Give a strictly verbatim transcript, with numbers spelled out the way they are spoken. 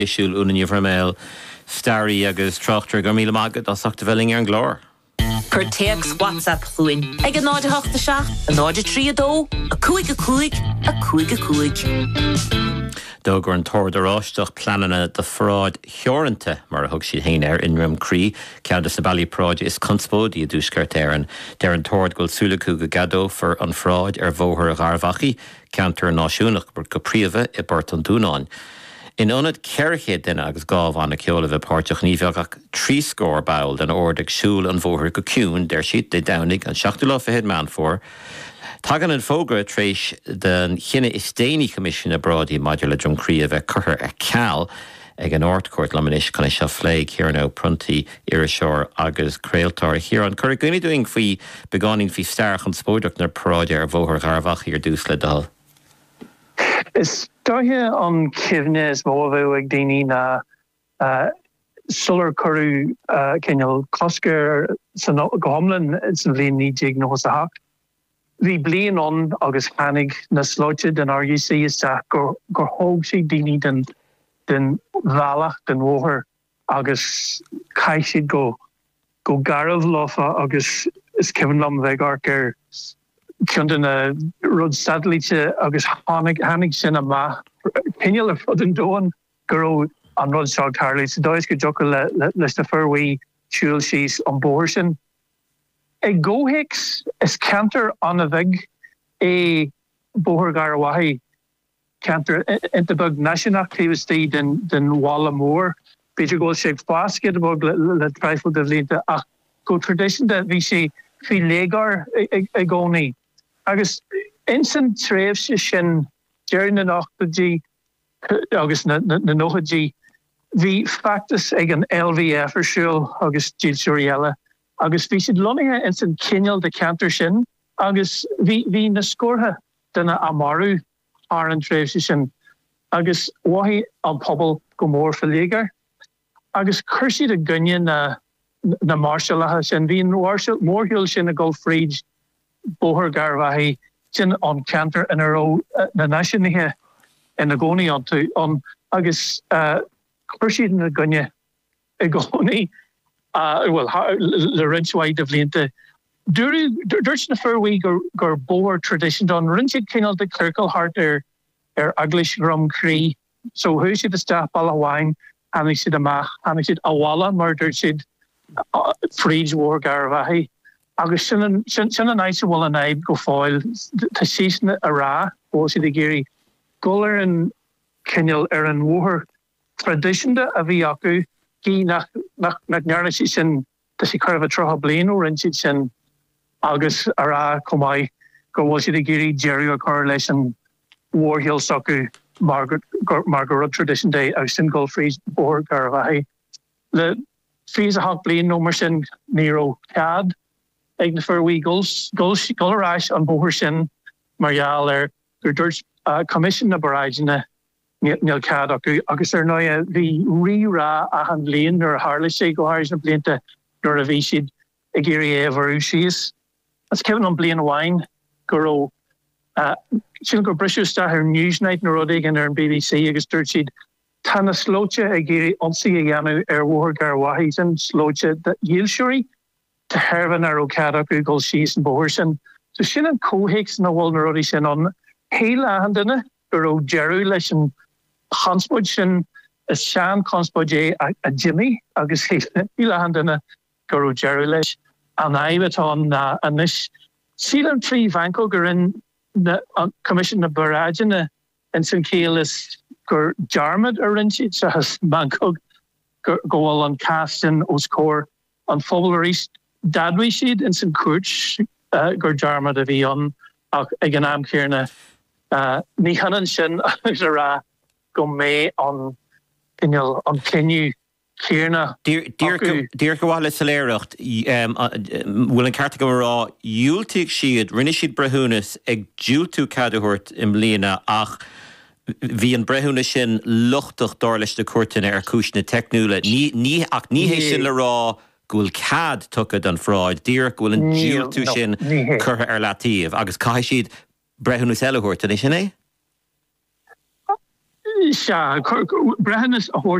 Isiúil únaí bhreméil Starry agus Trochtar go míle magad á sagta bheling ar an glór. Per text WhatsApp chuin. Ag an náide hochta seach, an náide trí a dó, a cúig a cúig, a cúig a cúig. Dógur an tóir doráisteach planana de fráid theoranta mar a thug siad hain ar inrim crí, cead sa bailí práide is conspódí a dúsgart éireann. Deir an tóir goil súlacú go gadó for an fráid ar bhóthar a gharfachaí, ceantar náisiúnach bur go príomha i bart an dúnáin. In onad ceirchéad duine agus gábh anna ceola bheith páirteach níomheach trí scór bail den ordaigh siúil an bhóthar go ciún der siad de danig an seachtú lá fichead man fór. Tagan an fógra tréis den chinne Istéini Commission a Brádí maidir le Drumcrí a bheith curthar a ceall ag an Ortcourt lamanis chuna seo phléig hir nó pruntaí Irisóir agus Creaaltar hir an cur gúine doing faoi begánin faoi starach an spóideach nar práide ar bhóthar gharfachaí ar dús le dal. Is dóthe an cimhne is móbhú ag daoine na uh, sular curú uh, cinneal coscar san gomlan san bhíon ní dig nó sa hac. Bhí blian on agus chanig na slóide den R U C is teach gur gur thóg sí daoine den den bhealach den bhóthar agus caiith siad go go garbh lofa agus is cimhin lom bheith ar Kundan a rud satellite agus hanig hanig sin a ma pinil er fod an doan gro an rud seo Carly so dois go jokel le le the furway chul she's on boarsin. E gohix is canter on a vig e bohar garwahi canter in the bug national activity den den walla more Peter go shake basket about le trifle de lente a go tradition that we see fi legar e goni. Agus instant tréfs sin during the nachtí agus na nóchadí hí factus ag an L V F arsúil agus Jill Suriella agus bhí siad lonithe instant cinneal de cantar sin agus bhí hí na scórtha duna amaru ar an tréfs sin agus wahi an pobl go mór falégar agus chuirsiad a gunne na na marshallach sin hí mórhiúil sin a go fríd Bohar garvahi sin on canter in a row na nationhe in a goni on to on agus uh Kurshid in a gunye a goni uh well the ridge wide of lente during during the fur we go go bohar tradition on rinchid kinal de clerkle heart er er uglish rum cree so who should the staff all wine and he should a ma and he should a walla murder should freeze war garvahi agus sin sin an nice wall an aib go foil to season a ra o si de geri goler and kenil er an war tradition de a vi aku gi nach nach nach narna sin de si curve a troha blino and sin agus a ra komai go was si de geri jerry or correlation war hill soku Margaret Margaret tradition day aus sin gold freeze or garvahi the fees a hot blino mer sin nero cad ag na fur goals goals golarash an bóthar sin marial er gur dúirt uh, commission na barragina níl cad acu agus ar nóia bhí ri-rá a an blion ar hála sé go háir na blianta nuair a bhí siad ag éirí é bharú síos. As ceann an blion amháin gur ó uh, sin gur brisú sta ar Newsnight na rudaigh an ar an B B C agus dúirt siad tá na slóite ag éirí onsaí a dhéanamh ar bhóthar garwahi sin slóite de dhialsúirí to hervan ar okada Google she's and bohorsen. So sin an cohicks na wall narodi sin on heila handina uro jeru lesson Hansbud sin a shan conspoj a, a Jimmy agus heila handina guru jeru lesh an aivet on na anish Sealam tree vanko gurin the uh, commission na barragina and Saint Keelis gur jarmad arinchit so has manko go on casting oscore on Fobler Dadwi sheed in Saint Coach uh, gur jarmad a bhí on ag an am céirna ní hanan sin agus a ra go mé an inil an ciniu céirna. Dír go bhfuil is saléireacht bhfuil an carta go rá dúiltigh siad rinne siad brethúnas ag dúiltú cadúirt im líana ach bhí an brethúna sin luchtach dá leis de cuairteanna ar cúisna teicniúla ní ach ní hé sin le rá gúil cad tucad an fráid, dír gúil an díaltú sin curtha ar latíomh agus cai siad brethúnas eileúirt in sin é? brehannas a